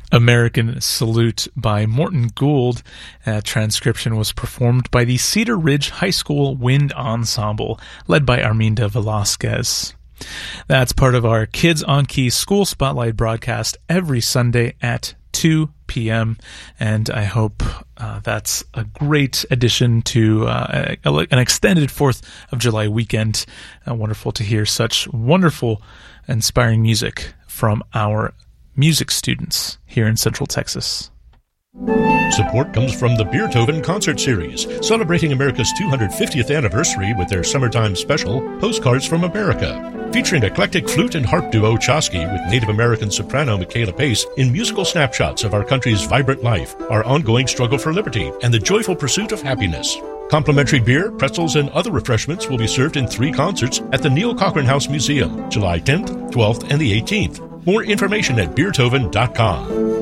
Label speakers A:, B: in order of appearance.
A: American Salute by Morton Gould. Transcription was performed by the Cedar Ridge High School Wind Ensemble, led by Arminda Velasquez. That's part of our Kids on Key School Spotlight broadcast every Sunday at 2 p.m. And I hope that's a great addition to an extended 4th of July weekend. Wonderful to hear such wonderful, inspiring music from our music students here in Central Texas.
B: Support comes from the Beethoven Concert Series, celebrating America's 250th anniversary with their summertime special, Postcards from America, featuring eclectic flute and harp duo Chosky with Native American soprano Michaela Pace in musical snapshots of our country's vibrant life, our ongoing struggle for liberty, and the joyful pursuit of happiness. Complimentary beer, pretzels, and other refreshments will be served in 3 concerts at the Neil Cochran House Museum, July 10th, 12th, and the 18th. More information at beethoven.com.